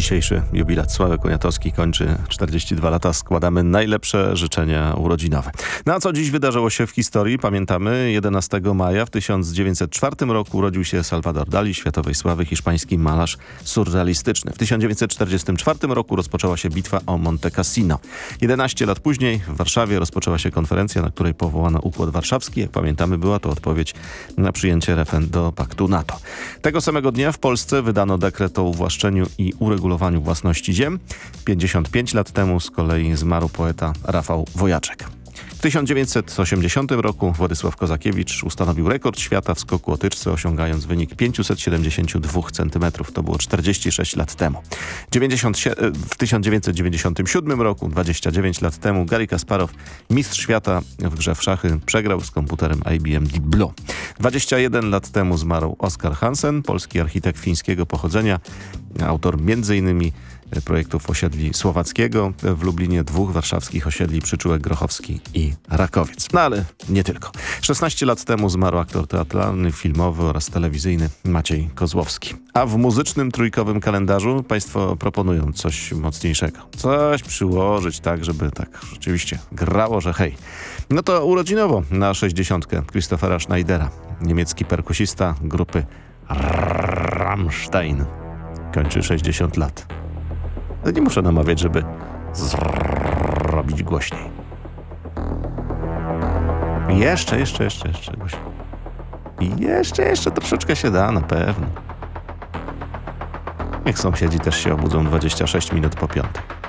dzisiejszy jubilat. Sławek Poniatowski kończy 42 lata. Składamy najlepsze życzenia urodzinowe. No a co dziś wydarzyło się w historii? Pamiętamy, 11 maja w 1904 roku urodził się Salvador Dali, światowej sławy hiszpański malarz surrealistyczny. W 1944 roku rozpoczęła się bitwa o Monte Cassino. 11 lat później w Warszawie rozpoczęła się konferencja, na której powołano Układ Warszawski. Jak pamiętamy, była to odpowiedź na przyjęcie RFN do paktu NATO. Tego samego dnia w Polsce wydano dekret o uwłaszczeniu i uregulowaniu własności ziem. 55 lat temu z kolei zmarł poeta Rafał Wojaczek. W 1980 roku Władysław Kozakiewicz ustanowił rekord świata w skoku o tyczce, osiągając wynik 572 cm. To było 46 lat temu. W 1997 roku, 29 lat temu, Garry Kasparow, mistrz świata w grze w szachy, przegrał z komputerem IBM Deep Blue. 21 lat temu zmarł Oskar Hansen, polski architekt fińskiego pochodzenia, autor m.in. projektów osiedli Słowackiego, w Lublinie 2 warszawskich osiedli Przyczółek Grochowski i Rakowiec. No ale nie tylko. 16 lat temu zmarł aktor teatralny, filmowy oraz telewizyjny Maciej Kozłowski. A w muzycznym trójkowym kalendarzu państwo proponują coś mocniejszego. Coś przyłożyć tak, żeby tak rzeczywiście grało, że hej. No to urodzinowo na 60. Christophera Schneidera, niemiecki perkusista grupy Rammstein. Kończy 60 lat. No nie muszę namawiać, żeby zrobić głośniej. Jeszcze głośniej. I jeszcze troszeczkę się da, na pewno. Niech sąsiedzi też się obudzą 26 minut po 5.